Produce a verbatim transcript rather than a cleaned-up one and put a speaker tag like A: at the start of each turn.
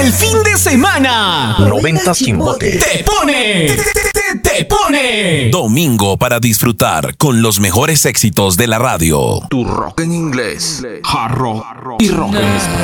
A: el fin de semana.
B: noventa Chimbote.
A: Te pone. Te, te, te pone.
C: Domingo para disfrutar con los mejores éxitos de la radio.
D: Tu rock en inglés, hard rock y rock en español.